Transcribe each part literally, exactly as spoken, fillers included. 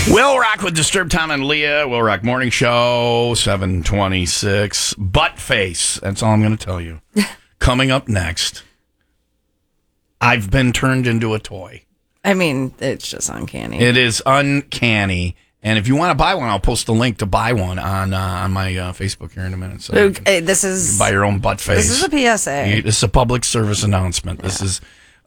Will Rock with Disturbed Tom and Leah. Will Rock Morning Show, seven twenty-six. Butt face. That's all I'm going to tell you. Coming up next, I've been turned into a toy. I mean, it's just uncanny. It is uncanny. And if you want to buy one, I'll post a link to buy one on uh, on my uh, Facebook here in a minute. So you can, this is you can buy your own butt face. This is a P S A. This is a public service announcement. Yeah. This is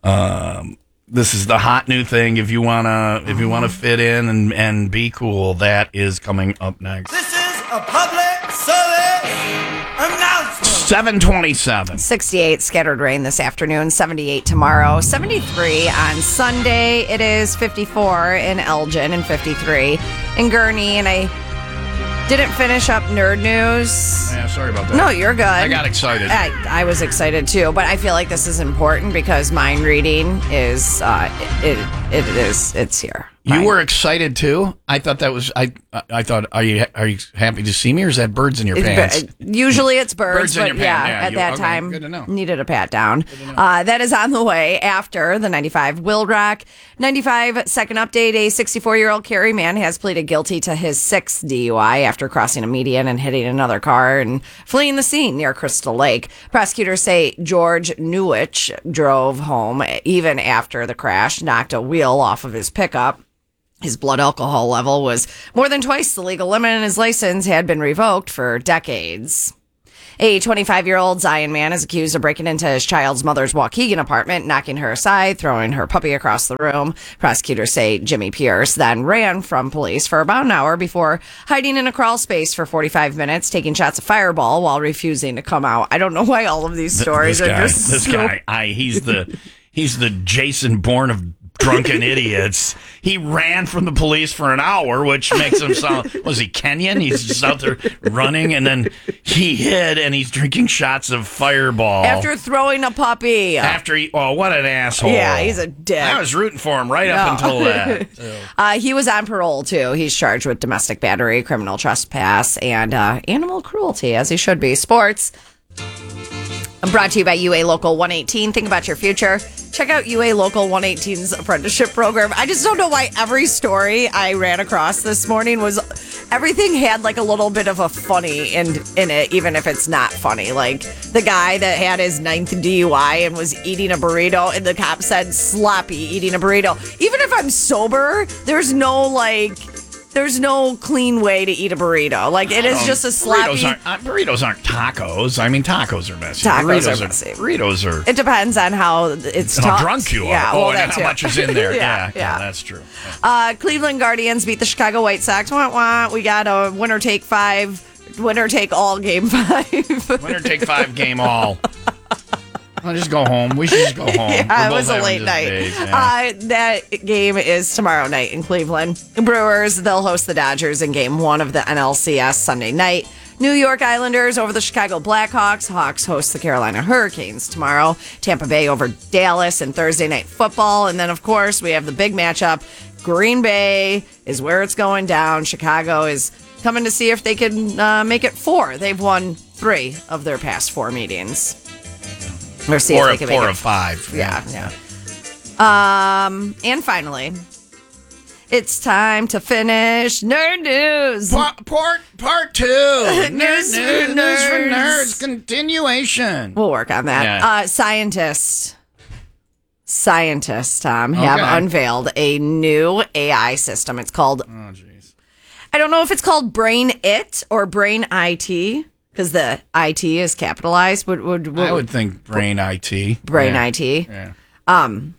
um, this is the hot new thing. If you wanna if you wanna fit in and, and be cool, that is coming up next. This is a public service announcement. seven twenty-seven. sixty-eight scattered rain this afternoon, seventy-eight tomorrow, seventy-three on Sunday. It is fifty-four in Elgin and fifty-three in Gurnee. And I didn't finish up nerd news. Yeah, sorry about that. No, you're good. I got excited. I, I was excited too, but I feel like this is important because mind reading is, uh, it, it, it is, it's here. You Mind. were excited too? I thought that was I. I thought, are you are you happy to see me, or is that birds in your It's pants? bir- usually it's birds, Birds in but your pants. yeah, Yeah, at you- that okay, time good to know. needed a pat down. Uh, that is on the way after the ninety-five Will Rock. ninety-five second update: a sixty-four-year-old Cary man has pleaded guilty to his sixth D U I after crossing a median and hitting another car and fleeing the scene near Crystal Lake. Prosecutors say George Newich drove home even after the crash knocked a wheel off of his pickup. His blood alcohol level was more than twice the legal limit, and his license had been revoked for decades. A twenty-five-year-old Zion man is accused of breaking into his child's mother's Waukegan apartment, knocking her aside, throwing her puppy across the room. Prosecutors say Jimmy Pierce then ran from police for about an hour before hiding in a crawl space for forty-five minutes, taking shots of Fireball while refusing to come out. I don't know why all of these stories this are guy, just this so- guy. I, he's the he's the Jason Bourne of drunken idiots. He ran from the police for an hour, which makes him sound, was he Kenyan? He's just out there running, and then he hid, and he's drinking shots of Fireball. After throwing a puppy. After he, oh, what an asshole. Yeah, he's a dick. I was rooting for him right up No. until that. So. Uh, he was on parole, too. He's charged with domestic battery, criminal trespass, and uh, animal cruelty, as he should be. Sports. Brought to you by U A Local one eighteen. Think about your future. Check out U A Local one eighteen's apprenticeship program. I just don't know why every story I ran across this morning was, everything had like a little bit of a funny in, in it, even if it's not funny. Like the guy that had his ninth D U I and was eating a burrito, and the cop said sloppy eating a burrito. Even if I'm sober, there's no like... There's no clean way to eat a burrito. Like, it is just a sloppy... Burritos aren't, uh, burritos aren't tacos. I mean, tacos are messy. Tacos burritos are messy. Burritos are... It depends on how it's How tossed. drunk you are. Yeah, oh, well, and that how too. much is in there. yeah, yeah, yeah. yeah, that's true. Yeah. Uh, Cleveland Guardians beat the Chicago White Sox. Wah, wah. We got a winner take five, winner take all game five. Winner take five game all. I'll just go home. We should just go home. Yeah, We're it was both a late having night. just days, yeah. Uh, that game is tomorrow night in Cleveland. Brewers, they'll host the Dodgers in game one of the N L C S Sunday night. New York Islanders over the Chicago Blackhawks. Hawks host the Carolina Hurricanes tomorrow. Tampa Bay over Dallas in Thursday night football. And then, of course, we have the big matchup. Green Bay is where it's going down. Chicago is coming to see if they can uh, make it four. They've won three of their past four meetings. Or see Four, if they can four make of it. five. Yeah, yeah. Um, and finally, it's time to finish Nerd News. Part, part, part two. News Nerd, for news, news for nerds. nerds. Continuation. We'll work on that. Yeah. Uh, scientists, scientists, Tom, have Okay. unveiled a new A I system. It's called, Oh, jeez. I don't know if it's called Brain It or Brain I T, because the I T is capitalized. Would, would, would, I would think brain I T. Brain yeah. I T. Yeah. Um,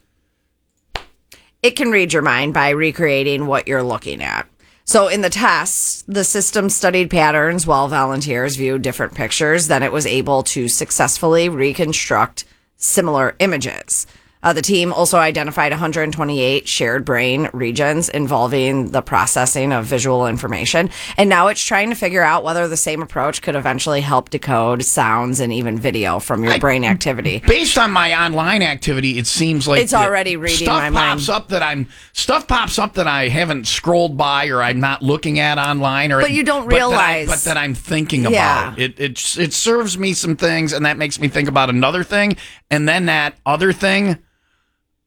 it can read your mind by recreating what you're looking at. So in the tests, the system studied patterns while volunteers viewed different pictures. Then it was able to successfully reconstruct similar images. Uh, the team also identified one hundred twenty-eight shared brain regions involving the processing of visual information. And now it's trying to figure out whether the same approach could eventually help decode sounds and even video from your I- brain activity. Based on my online activity, it seems like It's that already reading stuff my mind. pops up that I'm stuff pops up that I haven't scrolled by or I'm not looking at online, or But you don't but that I- realize. but that I'm thinking Yeah. about. It it it serves me some things, and that makes me think about another thing, and then that other thing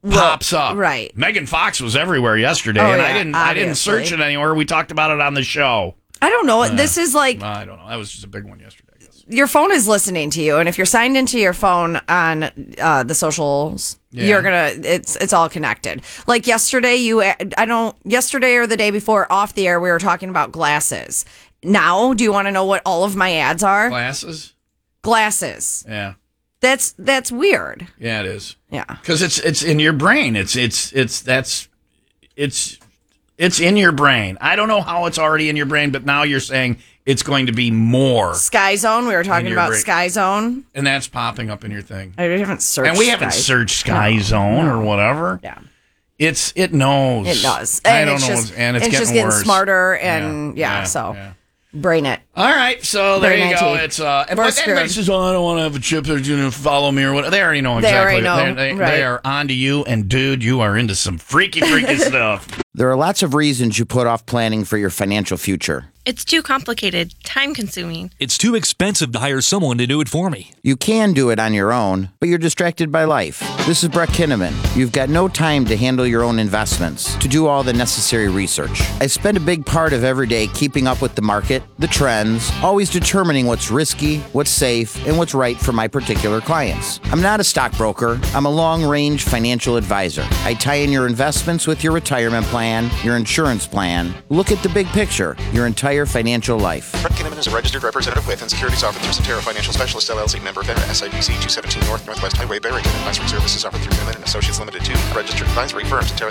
pops up. Right. Megan Fox was everywhere yesterday, Oh, and yeah, I didn't. I didn't obviously. search it anywhere. We talked about it on the show. I don't know. This is like I don't know. That was just a big one yesterday. I guess. your phone is listening to you, and if you're signed into your phone on uh, the socials, Yeah. you're gonna it's it's all connected. Like yesterday, you I don't yesterday or the day before off the air, we were talking about glasses. Now, do you want to know what all of my ads are? Glasses. Glasses. Yeah. That's that's weird. Yeah, it is. Yeah. Because it's it's in your brain. It's it's it's that's it's it's in your brain. I don't know how it's already in your brain, but now you're saying it's going to be more, Sky Zone. We were talking In your about brain. Sky Zone. and that's popping up in your thing. I haven't searched. And we haven't Sky- searched Sky Zone or whatever. Yeah. It's it knows. It does. I And don't it's know. just, what's- and it's, it's getting just getting worse. smarter and yeah, Yeah, so yeah. brain it. All right, so there Very you go. ninety. It's uh, and We're but everybody screwed. says, "Oh, I don't want to have a chip that's going to follow me or what." They already know They exactly. already know, They, they, right. they are onto you, and dude, you are into some freaky, freaky stuff. There are lots of reasons you put off planning for your financial future. It's too complicated, time-consuming. It's too expensive to hire someone to do it for me. You can do it on your own, but you're distracted by life. This is Brett Kinnaman. You've got no time to handle your own investments, to do all the necessary research. I spend a big part of every day keeping up with the market, the trends, always determining what's risky, what's safe, and what's right for my particular clients. I'm not a stockbroker. I'm a long-range financial advisor. I tie in your investments with your retirement plan, your insurance plan. Look at the big picture, your entire financial life. Brett Kinnaman is a registered representative with and securities offered through Centera Financial Specialist, L L C, member FINRA, S I B C two seventeen North Northwest Highway, Barrington. Advisory services offered through Kinnaman and Associates Limited to registered advisory firm. Centera